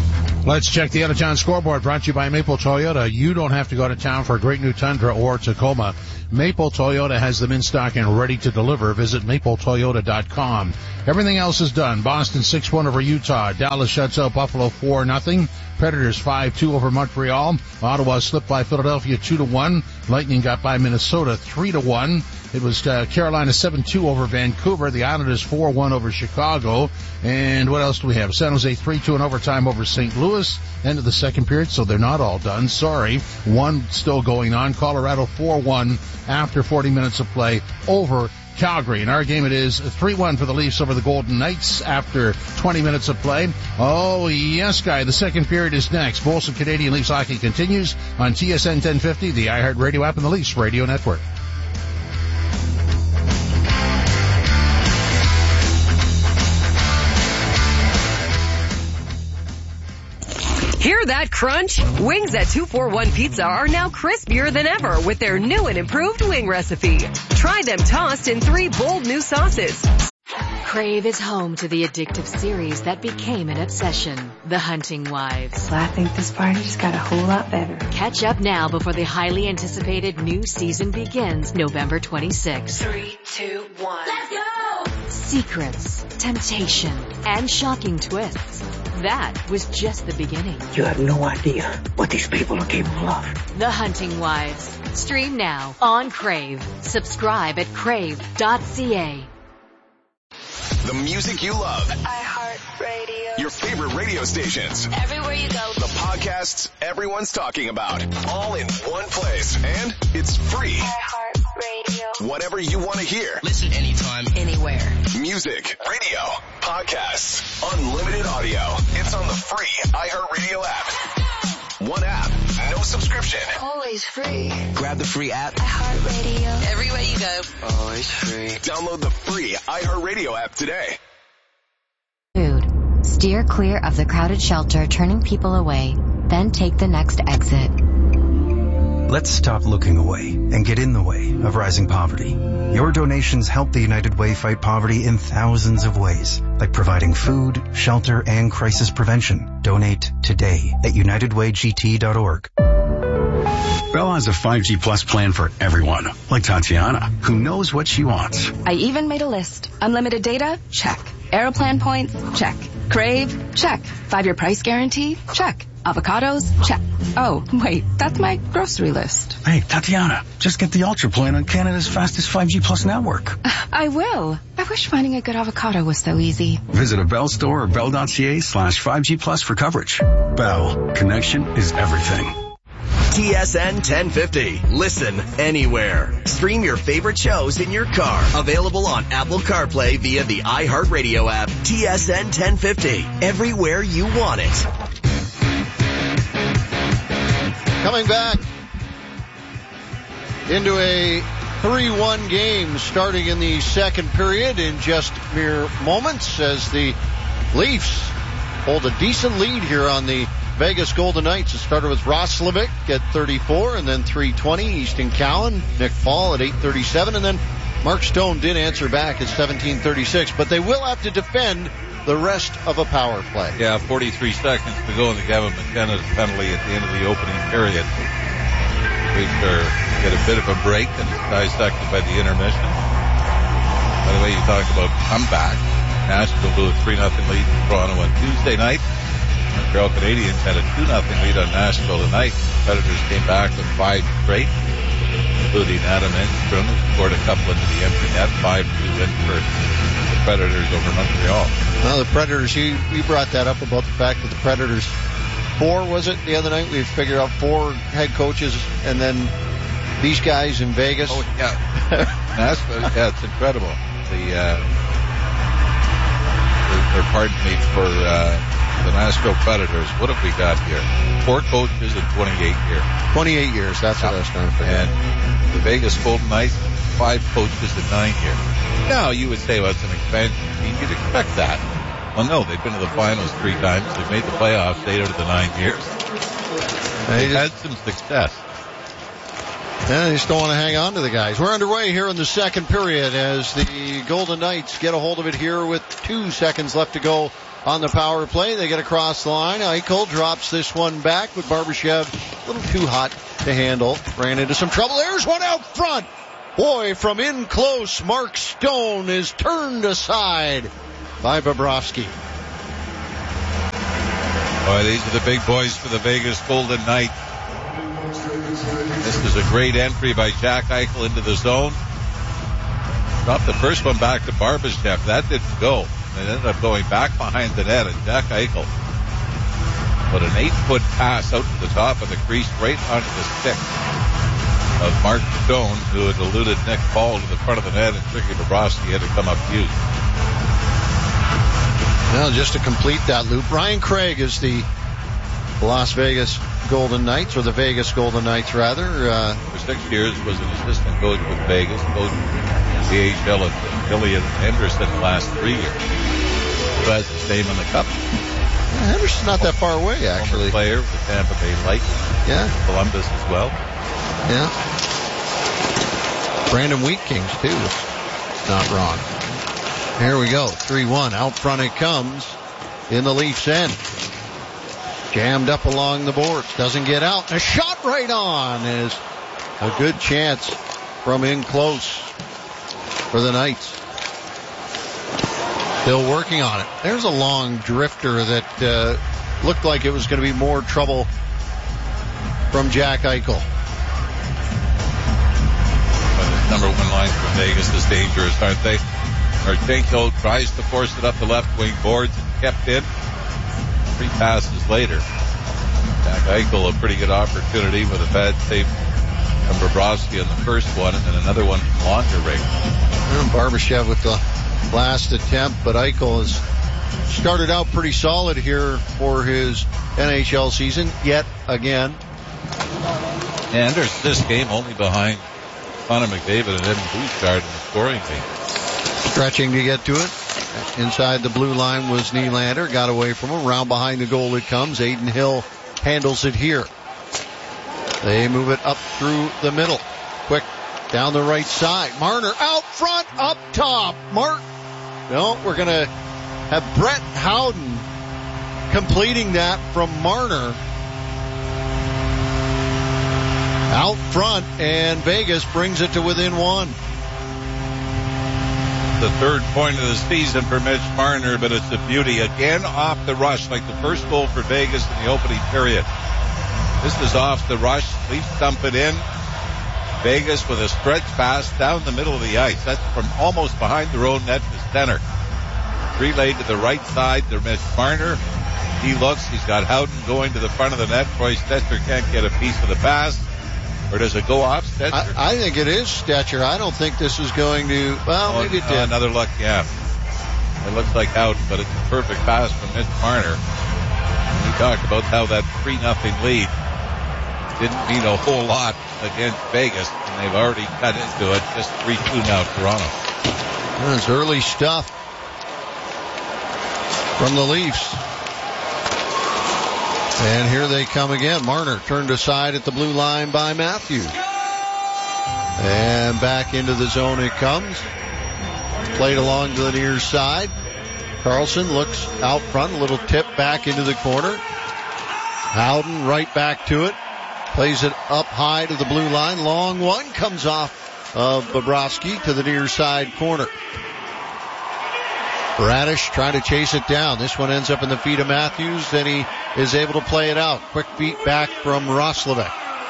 Let's check the out-of-town scoreboard brought to you by Maple Toyota. You don't have to go to town for a great new Tundra or Tacoma. Maple Toyota has them in stock and ready to deliver. Visit maple toyota dot com. Everything else is done. Boston six one over Utah. Dallas shuts out Buffalo four nothing. Predators five two over Montreal. Ottawa slipped by Philadelphia two to one. Lightning got by Minnesota three to one. It was uh, Carolina seven two over Vancouver. The Islanders four one over Chicago. And what else do we have? San Jose three two in overtime over Saint Louis. End of the second period, so they're not all done. Sorry. One still going on. Colorado four one after forty minutes of play over Calgary. In our game, it is three one for the Leafs over the Golden Knights after twenty minutes of play. Oh, yes, Guy. The second period is next. Molson Canadian Leafs hockey continues on T S N ten fifty, the iHeart Radio app, and the Leafs Radio Network. Hear that crunch? Wings at two forty-one Pizza are now crispier than ever with their new and improved wing recipe. Try them tossed in three bold new sauces. Crave is home to the addictive series that became an obsession, The Hunting Wives. Well, I think this party just got a whole lot better. Catch up now before the highly anticipated new season begins November twenty-sixth. Three, two, one. Let's go! Secrets, temptation, and shocking twists. That was just the beginning. You have no idea what these people are capable of. The Hunting Wives. Stream now on Crave. Subscribe at crave dot c a. The music you love. iHeartRadio. Your favorite radio stations. Everywhere you go. The podcasts everyone's talking about. All in one place. And it's free. iHeartRadio. Whatever you want to hear. Listen anytime, anywhere. Music, radio, podcasts, unlimited audio. It's on the free iHeartRadio app. One app, no subscription. Always free. Grab the free app. iHeartRadio. Everywhere you go. Always free. Download the free iHeartRadio app today. Food. Steer clear of the crowded shelter, turning people away. Then take the next exit. Let's stop looking away and get in the way of rising poverty. Your donations help the United Way fight poverty in thousands of ways, like providing food, shelter, and crisis prevention. Donate today at united way g t dot org. Bell has a five G Plus plan for everyone, like Tatiana, who knows what she wants. I even made a list. Unlimited data? Check. Aeroplan points? Check. Crave? Check. Five-year price guarantee? Check. Avocados? Check. Oh, wait, that's my grocery list. Hey, Tatiana, just get the Ultra plan on Canada's fastest five G Plus network. I will. I wish finding a good avocado was so easy. Visit a Bell store or bell.ca slash 5G Plus for coverage. Bell. Connection is everything. T S N ten fifty. Listen anywhere. Stream your favorite shows in your car. Available on Apple CarPlay via the iHeartRadio app. T S N ten fifty. Everywhere you want it. Coming back into a three one game starting in the second period in just mere moments as the Leafs hold a decent lead here on the Vegas Golden Knights. It started with Roslovic at thirty-four and then three twenty. Easton Cowan, Nick Paul at eight thirty-seven, and then Mark Stone did answer back at seventeen thirty-six. But they will have to defend the rest of a power play. Yeah, forty-three seconds to go in the Gavin McKenna's penalty at the end of the opening period. Leafs are get a bit of a break and it's dissected by the intermission. By the way, you talk about comeback. Nashville blew a three nothing lead in Toronto on Tuesday night. Montreal Canadiens had a two nothing lead on Nashville tonight. Predators came back with five straight, including Adam Enstrom, who scored a couple into the empty net, five two win for the Predators over Montreal. Well, the Predators, you, you brought that up about the fact that the Predators, four was it the other night? We figured out four head coaches and then these guys in Vegas. Oh, yeah. Nashville, yeah, it's incredible. The, uh, or pardon me, for, uh, the Nashville Predators, what have we got here? Four coaches in twenty-eight years. twenty-eight years, that's what I was trying to figure. And the Vegas Golden Knights, five coaches in nine years. Now, you would say, well, it's an expansion team. You'd expect that. Well, no, they've been to the finals three times. They've made the playoffs eight out of the nine years. They've had some success. Yeah, they just don't want to hang on to the guys. We're underway here in the second period as the Golden Knights get a hold of it here with two seconds left to go on the power play. They get across the line. Eichel drops this one back, but Barbashev a little too hot to handle. Ran into some trouble. There's one out front. Boy, from in close, Mark Stone is turned aside by Bobrovsky. Boy, these are the big boys for the Vegas Golden Knights. This is a great entry by Jack Eichel into the zone. Dropped the first one back to Barbashev. That didn't go. It ended up going back behind the net, and Jack Eichel put an eight-foot pass out to the top of the crease right onto the stick of Mark Stone, who had eluded Nick Paul to the front of the net, and Ricky Bobrovsky had to come up huge. Well, just to complete that loop, Ryan Craig is the Las Vegas Golden Knights, or the Vegas Golden Knights, rather. Uh, For six years was an assistant coach with Vegas, coached the A H L at Gillian Henderson the last three years. Who has his name on the cup? Yeah, Henderson's not that far away, actually. Former player with the Tampa Bay Lightning. Yeah. Columbus as well. Yeah. Brandon Wheat Kings, too. Not wrong. Here we go. three one. Out front it comes in the Leafs end. Jammed up along the boards. Doesn't get out. A shot right on is a good chance from in close for the Knights. Still working on it. There's a long drifter that uh, looked like it was going to be more trouble from Jack Eichel. But the number one line for Vegas is dangerous, aren't they? Marchenko tries to force it up the left wing boards and kept in. Three passes later, Jack Eichel a pretty good opportunity with a bad save from Bobrovsky on the first one, and then another one from longer range. And Barbashev with the last attempt, but Eichel has started out pretty solid here for his N H L season yet again. And there's this game only behind Connor McDavid and Evan Bouchard in the scoring team. Stretching to get to it. Inside the blue line was Nylander. Got away from him. Round behind the goal it comes. Aiden Hill handles it here. They move it up through the middle. Quick down the right side. Marner out front, up top. Mark. No, we're going to have Brett Howden completing that from Marner. Out front, and Vegas brings it to within one. The third point of the season for Mitch Marner, but it's a beauty. Again off the rush, like the first goal for Vegas in the opening period. This is off the rush. Leafs dump it in. Vegas with a stretch pass down the middle of the ice. That's from almost behind their own net to center. Relayed to the right side to Mitch Marner. He looks. He's got Howden going to the front of the net. Troy Stetcher can't get a piece of the pass. Or does it go off Stetcher? I, I think it is Stetcher. I don't think this is going to, well, oh, maybe it uh, did. Another luck, yeah. It looks like Howden, but it's a perfect pass from Mitch Marner. We talked about how that three nothing lead didn't mean a whole lot against Vegas, and they've already cut into it. Just three two now, Toronto. That's early stuff from the Leafs. And here they come again. Marner turned aside at the blue line by Matthews. And back into the zone it comes. Played along to the near side. Carlson looks out front. A little tip back into the corner. Howden right back to it. Plays it up high to the blue line. Long one comes off of Bobrovsky to the near side corner. Radish trying to chase it down. This one ends up in the feet of Matthews. Then he is able to play it out. Quick beat back from Roslovic.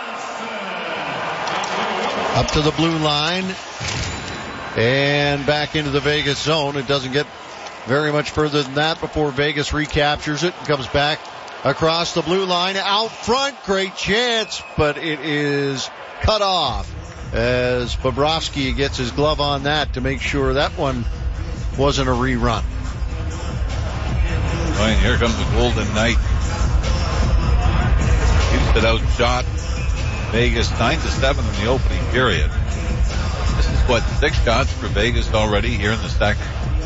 Up to the blue line. And back into the Vegas zone. It doesn't get very much further than that before Vegas recaptures it and comes back across the blue line. Out front. Great chance. But it is cut off as Bobrovsky gets his glove on that to make sure that one wasn't a rerun. Oh, and here comes the Golden Knight. Houston outshot Vegas nine to seven in the opening period. This is what, six shots for Vegas already here in the second.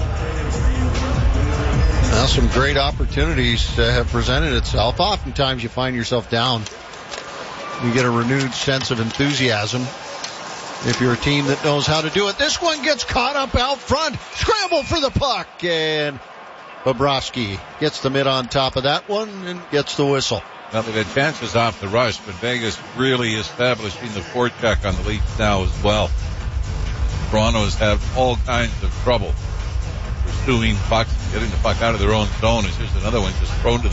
Now some great opportunities uh, have presented itself. Oftentimes you find yourself down. You get a renewed sense of enthusiasm if you're a team that knows how to do it. This one gets caught up out front. Scramble for the puck, and Bobrovsky gets the mid on top of that one and gets the whistle. Well, they've had chances off the rush, but Vegas really establishing the forecheck on the Leafs now as well. Toronto's have all kinds of trouble pursuing pucks, getting the puck out of their own zone. As here's another one just thrown to the